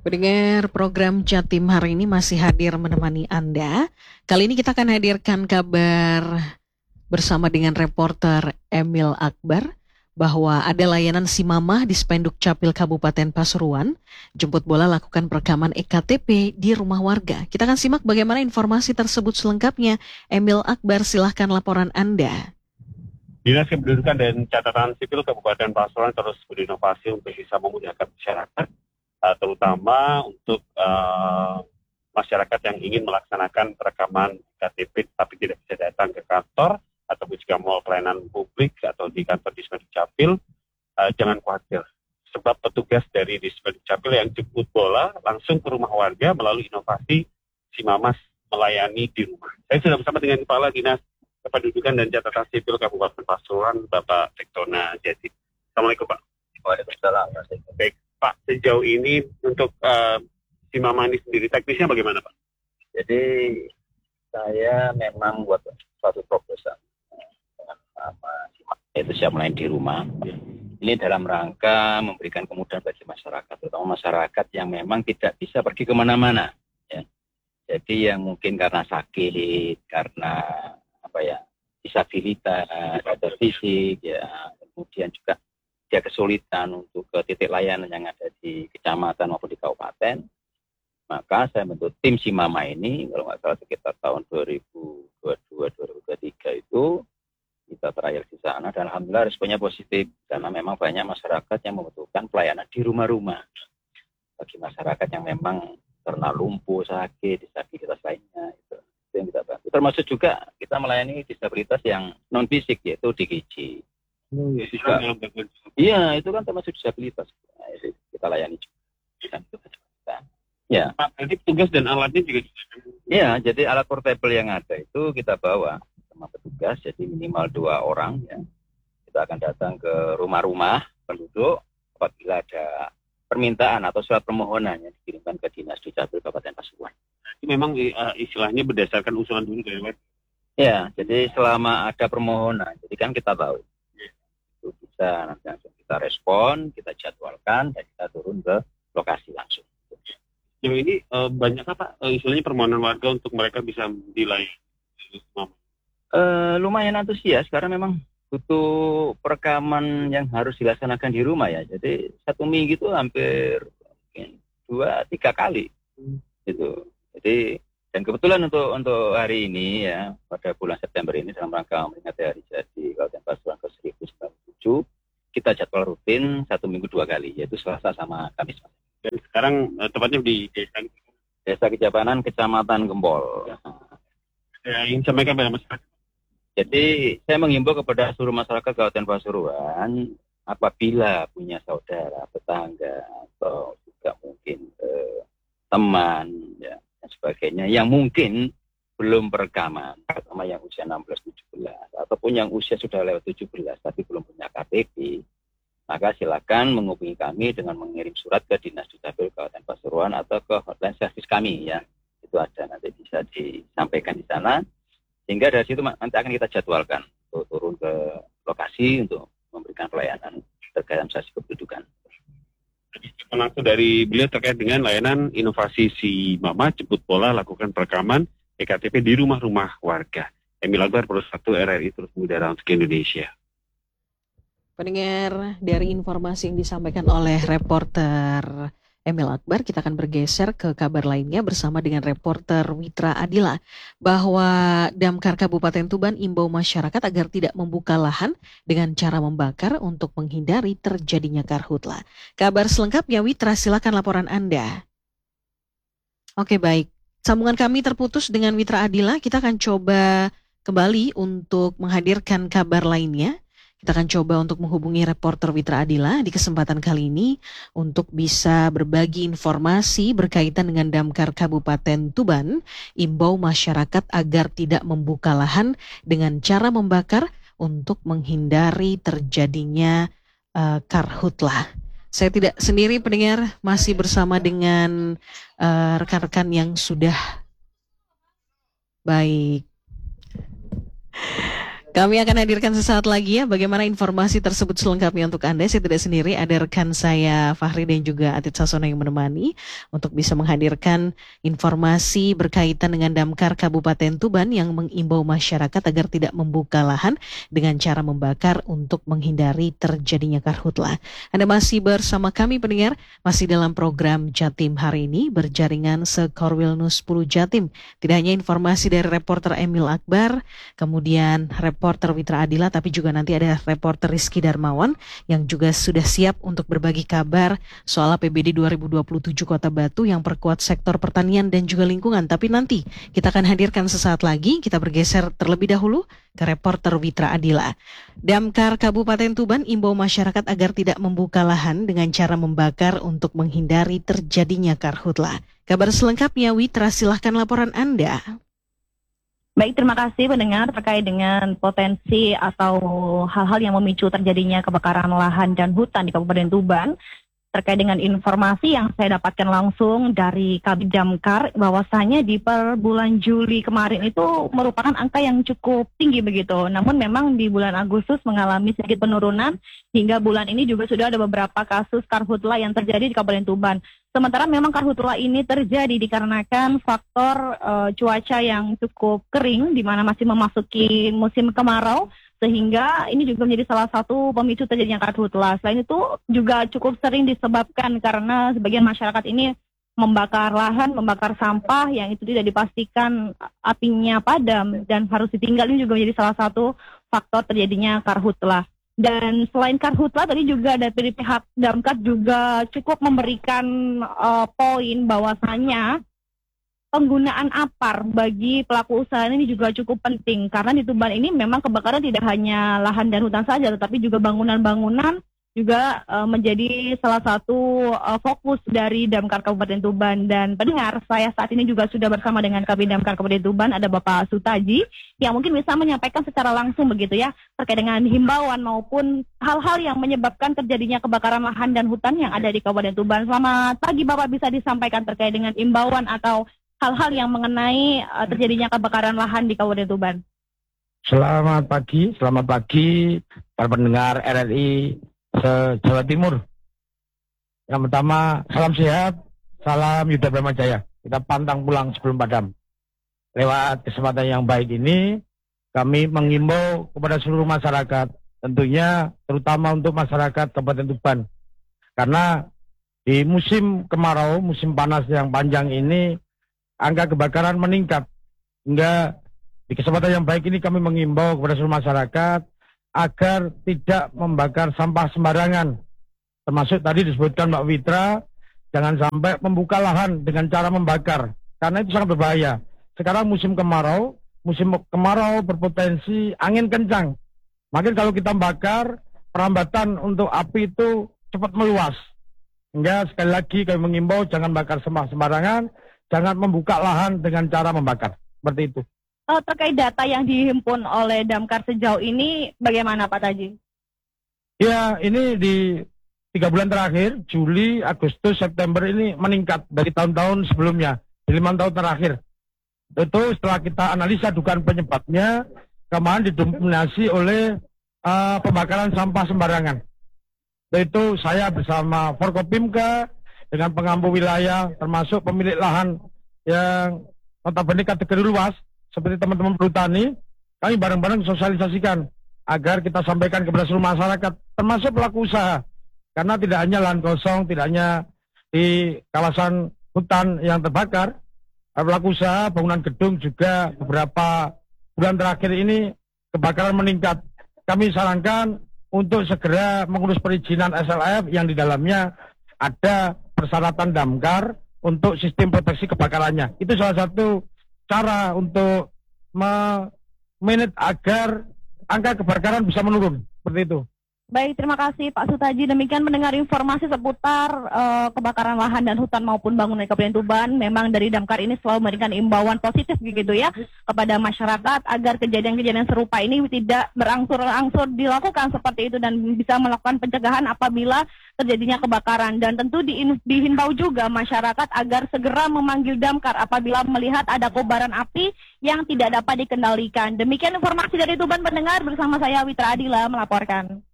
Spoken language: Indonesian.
Pendengar program Jatim hari ini masih hadir menemani Anda. Kali ini kita akan hadirkan kabar bersama dengan reporter Emil Akbar bahwa ada layanan si mamah di Spenduk Capil Kabupaten Pasuruan. Jemput bola lakukan perekaman EKTP di rumah warga. Kita akan simak bagaimana informasi tersebut selengkapnya. Emil Akbar, silahkan laporan Anda. Dinas Kependudukan dan Catatan Sipil Kabupaten Pasuruan terus berinovasi untuk bisa memudahkan masyarakat, terutama untuk masyarakat yang ingin melaksanakan perekaman KTP tapi tidak bisa datang ke kantor ataupun juga mall pelayanan publik atau di kantor di Spenduk Capil. Jangan khawatir, sebab petugas dari di Spenduk Capil yang jemput bola langsung ke rumah warga melalui inovasi si Mamas melayani di rumah. Saya sudah bersama dengan Kepala Dinas Kependudukan dan Catatan Sipil Kabupaten Pasuruan, Bapak Tektona Jadi. Assalamualaikum, Pak. Waalaikumsalam. Baik, Pak, sejauh ini untuk si Mama ini sendiri teknisnya bagaimana, Pak? Jadi saya memang buat suatu proposal dengan nama yaitu siap melayani di rumah. Ini dalam rangka memberikan kemudahan bagi masyarakat, terutama masyarakat yang memang tidak bisa pergi kemana-mana. Ya. Jadi yang mungkin karena sakit, karena disabilitas atau fisik, ya, kemudian juga dia kesulitan untuk ke titik layanan yang ada di kecamatan maupun di kabupaten, maka saya bentuk tim si Mama ini, kalau nggak salah sekitar tahun 2022-2023 itu kita trial di sana dan alhamdulillah responnya positif karena memang banyak masyarakat yang membutuhkan pelayanan di rumah-rumah bagi masyarakat yang memang terkena lumpuh, sakit, disabilitas lainnya itu yang kita bantu. Termasuk juga kita melayani disabilitas yang non fisik yaitu DGJ. Iya, itu kan termasuk disabilitas. Nah, itu kita layani juga. Ya. Nanti petugas dan alatnya juga. Iya, jadi alat portable yang ada itu kita bawa sama petugas, jadi minimal 2 orang. Ya. Kita akan datang ke rumah-rumah penduduk apabila ada permintaan atau surat permohonan yang dikirimkan ke Dinas Dukcapil Kabupaten Pasuruan. Itu memang istilahnya berdasarkan usulan dulu dari web. Ya, jadi selama ada permohonan, jadi kan kita tahu. Itu bisa nanti langsung kita respon, kita jadwalkan, dan kita turun ke lokasi langsung. Jadi ini banyak apa istilahnya permohonan warga untuk mereka bisa dilayani? Lumayan antusias karena memang butuh perekaman yang harus dilaksanakan di rumah ya. Jadi 1 minggu itu hampir 2-3 kali gitu. Jadi dan kebetulan untuk hari ini ya pada bulan September ini dalam rangka memperingati hari jadi Kabupaten Pasuruan ke 1097 kita jadwal rutin 1 minggu 2 kali yaitu Selasa sama Kamis. Dan sekarang tepatnya di Desa Kejapanan, Kecamatan Gempol. Saya ingin sampaikan pada masyarakat. Jadi saya menghimbau kepada seluruh masyarakat Kabupaten Pasuruan apabila punya saudara, tetangga atau juga mungkin teman ya dan sebagainya yang mungkin belum perekaman, terutama yang usia 16-17 ataupun yang usia sudah lewat 17 tapi belum punya KTP, maka silakan menghubungi kami dengan mengirim surat ke Dinas Dukcapil Kabupaten Pasuruan atau ke hotline servis kami ya. Itu ada nanti bisa disampaikan di sana. Sehingga dari situ nanti akan kita jadwalkan untuk turun ke lokasi untuk memberikan pelayanan terkait administrasi kependudukan. Langsung dari beliau terkait dengan layanan inovasi si Mama jemput bola lakukan perekaman EKTP di rumah-rumah warga. Emil Akbar, Pro 1 RRI terus mengudara untuk Indonesia. Pendengar, dari informasi yang disampaikan oleh reporter Emil Akbar, kita akan bergeser ke kabar lainnya bersama dengan reporter Witra Adila bahwa Damkar Kabupaten Tuban imbau masyarakat agar tidak membuka lahan dengan cara membakar untuk menghindari terjadinya karhutla. Kabar selengkapnya Witra, silakan laporan Anda. Oke, baik. Sambungan kami terputus dengan Witra Adila. Kita akan coba kembali untuk menghadirkan kabar lainnya. Kita akan coba untuk menghubungi reporter Witra Adila di kesempatan kali ini untuk bisa berbagi informasi berkaitan dengan Damkar Kabupaten Tuban, imbau masyarakat agar tidak membuka lahan dengan cara membakar untuk menghindari terjadinya karhutlah. Saya tidak sendiri pendengar, masih bersama dengan rekan-rekan yang sudah baik. Kami akan hadirkan sesaat lagi ya bagaimana informasi tersebut selengkapnya untuk Anda. Saya tidak sendiri, ada rekan saya Fahri dan juga Atit Sasono yang menemani untuk bisa menghadirkan informasi berkaitan dengan Damkar Kabupaten Tuban yang mengimbau masyarakat agar tidak membuka lahan dengan cara membakar untuk menghindari terjadinya karhutlah. Anda masih bersama kami pendengar, masih dalam program Jatim hari ini berjaringan Sekorwil News 10 Jatim. Tidak hanya informasi dari reporter Emil Akbar, kemudian reporter Witra Adila, tapi juga nanti ada reporter Rizky Darmawan yang juga sudah siap untuk berbagi kabar soal APBD 2027 Kota Batu yang perkuat sektor pertanian dan juga lingkungan. Tapi nanti kita akan hadirkan sesaat lagi, kita bergeser terlebih dahulu ke reporter Witra Adila. Damkar Kabupaten Tuban imbau masyarakat agar tidak membuka lahan dengan cara membakar untuk menghindari terjadinya karhutlah. Kabar selengkapnya Witra, silahkan laporan Anda. Baik, terima kasih pendengar. Terkait dengan potensi atau hal-hal yang memicu terjadinya kebakaran lahan dan hutan di Kabupaten Tuban, terkait dengan informasi yang saya dapatkan langsung dari Kabid Damkar, bahwasanya di per bulan Juli kemarin itu merupakan angka yang cukup tinggi begitu. Namun memang di bulan Agustus mengalami sedikit penurunan, hingga bulan ini juga sudah ada beberapa kasus karhutlah yang terjadi di Kabupaten Tuban. Sementara memang karhutlah ini terjadi dikarenakan faktor cuaca yang cukup kering, di mana masih memasuki musim kemarau, sehingga ini juga menjadi salah satu pemicu terjadinya karhutlah. Selain itu juga cukup sering disebabkan karena sebagian masyarakat ini membakar lahan, membakar sampah yang itu tidak dipastikan apinya padam dan harus ditinggal. Ini juga menjadi salah satu faktor terjadinya karhutlah. Dan selain karhutlah, tadi juga dari pihak Damkar juga cukup memberikan poin bahwasanya penggunaan APAR bagi pelaku usaha ini juga cukup penting. Karena di Tuban ini memang kebakaran tidak hanya lahan dan hutan saja, tetapi juga bangunan-bangunan juga menjadi salah satu fokus dari Damkar Kabupaten Tuban. Dan pendengar, saya saat ini juga sudah bersama dengan Kabid Damkar Kabupaten Tuban, ada Bapak Sutaji, yang mungkin bisa menyampaikan secara langsung begitu ya, terkait dengan himbauan maupun hal-hal yang menyebabkan terjadinya kebakaran lahan dan hutan yang ada di Kabupaten Tuban. Selamat pagi Bapak, bisa disampaikan terkait dengan himbauan atau hal-hal yang mengenai terjadinya kebakaran lahan di Kabupaten Tuban. Selamat pagi para pendengar RRI se-Jawa Timur. Yang pertama, salam sehat, salam Yuda Brahma Jaya. Kita pantang pulang sebelum padam. Lewat kesempatan yang baik ini, kami mengimbau kepada seluruh masyarakat, tentunya terutama untuk masyarakat Kabupaten Tuban. Karena di musim kemarau, musim panas yang panjang ini, angka kebakaran meningkat. Hingga di kesempatan yang baik ini kami mengimbau kepada seluruh masyarakat agar tidak membakar sampah sembarangan. Termasuk tadi disebutkan Mbak Witra, jangan sampai membuka lahan dengan cara membakar, karena itu sangat berbahaya. Sekarang musim kemarau berpotensi angin kencang. Makin kalau kita bakar, perambatan untuk api itu cepat meluas. Hingga sekali lagi kami mengimbau jangan bakar sampah sembarangan, jangan membuka lahan dengan cara membakar. Seperti itu. Terkait data yang dihimpun oleh Damkar sejauh ini, bagaimana Pak Taji? Ya, ini di 3 bulan terakhir, Juli, Agustus, September ini meningkat dari tahun-tahun sebelumnya, di 5 tahun terakhir. Itu setelah kita analisa dugaan penyebabnya, kemarin didominasi oleh pembakaran sampah sembarangan. Itu saya bersama Forkopimka, dengan pengampu wilayah, termasuk pemilik lahan yang notabene kategori luas, seperti teman-teman perhutani, kami bareng-bareng sosialisasikan agar kita sampaikan kepada seluruh masyarakat, termasuk pelaku usaha. Karena tidak hanya lahan kosong, tidak hanya di kawasan hutan yang terbakar, pelaku usaha bangunan gedung juga beberapa bulan terakhir ini kebakaran meningkat. Kami sarankan untuk segera mengurus perizinan SLF yang di dalamnya ada persyaratan Damkar untuk sistem proteksi kebakarannya. Itu salah satu cara untuk memanage agar angka kebakaran bisa menurun, seperti itu. Baik, terima kasih Pak Sutaji. Demikian mendengar informasi seputar kebakaran lahan dan hutan maupun bangunan di Kabupaten Tuban. Memang dari Damkar ini selalu memberikan imbauan positif begitu ya kepada masyarakat agar kejadian-kejadian serupa ini tidak berangsur-angsur dilakukan seperti itu dan bisa melakukan pencegahan apabila terjadinya kebakaran. Dan tentu dihimbau juga masyarakat agar segera memanggil Damkar apabila melihat ada kobaran api yang tidak dapat dikendalikan. Demikian informasi dari Tuban pendengar, bersama saya Witra Adila melaporkan.